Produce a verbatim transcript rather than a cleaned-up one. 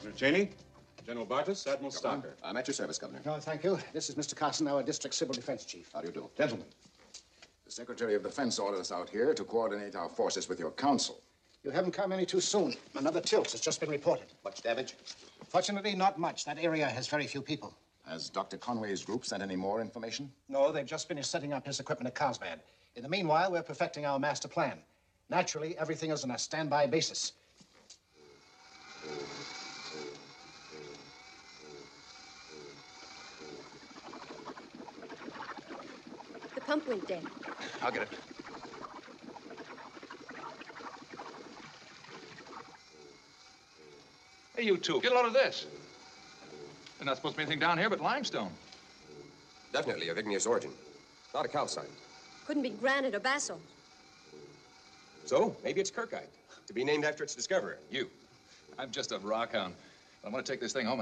Governor Cheney, General Bartas, Admiral Stocker. I'm at your service, Governor. No, thank you. This is Mister Carson, our District Civil Defense Chief. How do you do? Gentlemen. The Secretary of Defense ordered us out here to coordinate our forces with your council. You haven't come any too soon. Another tilt has just been reported. Much damage? Fortunately, not much. That area has very few people. Has Doctor Conway's group sent any more information? No, they've just finished setting up his equipment at Carlsbad. In the meanwhile, we're perfecting our master plan. Naturally, everything is on a standby basis. The pump went dead. I'll get it. Hey, you two, get a load of this. There's not supposed to be anything down here but limestone. Definitely of igneous origin. Not a calcite. Couldn't be granite or basalt. So, maybe it's Kirkite, to be named after its discoverer. You. I'm just a rock hound. I want to take this thing home and